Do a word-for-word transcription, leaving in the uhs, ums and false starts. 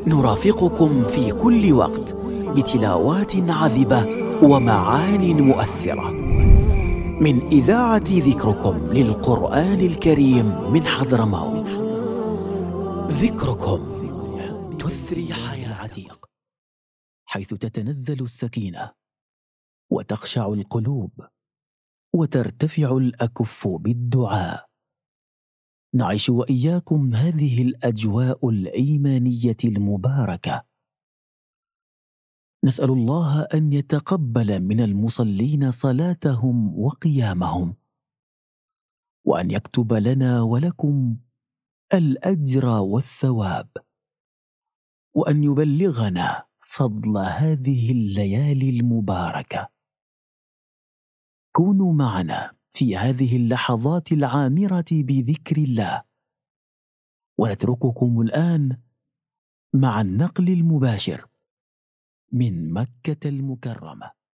نرافقكم في كل وقت بتلاوات عذبة ومعان مؤثرة من إذاعة ذكركم للقرآن الكريم من حضرموت. ذكركم تثري حياة عتيق، حيث تتنزل السكينة وتخشع القلوب وترتفع الأكف بالدعاء. نعيش وإياكم هذه الأجواء الإيمانية المباركة. نسأل الله أن يتقبل من المصلين صلاتهم وقيامهم، وأن يكتب لنا ولكم الأجر والثواب، وأن يبلغنا فضل هذه الليالي المباركة. كونوا معنا في هذه اللحظات العامرة بذكر الله، ونترككم الآن مع النقل المباشر من مكة المكرمة.